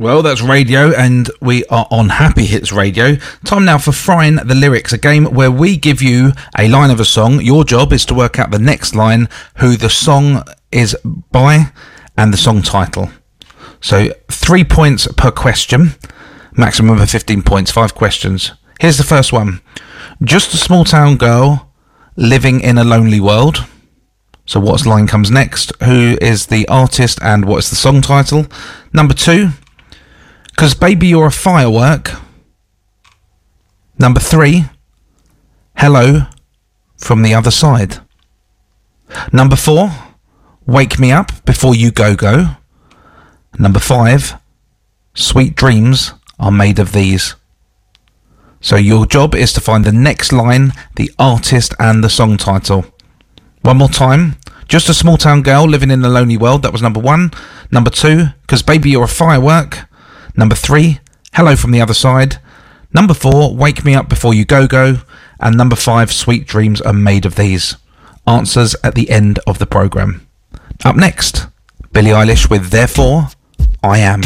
Well, that's radio, and we are on Happy Hits Radio. Time now for Frying the Lyrics, a game where we give you a line of a song. Your job is to work out the next line, who the song is by, and the song title. So 3 points per question, maximum of 15 points, 5 questions. Here's the first one. Just a small town girl living in a lonely world. So what line comes next? Who is the artist and what is the song title? Number 2. 'Cause baby you're a firework. Number 3. Hello from the other side. Number 4. Wake me up before you go. Number 5. Sweet dreams are made of these. So your job is to find the next line, the artist and the song title. One more time. Just a small town girl living in a lonely world. That was number 1. Number 2. 'Cause baby you're a firework. Number 3, hello from the other side. Number 4, wake me up before you go. And number 5, sweet dreams are made of these. Answers at the end of the programme. Up next, Billie Eilish with Therefore I Am.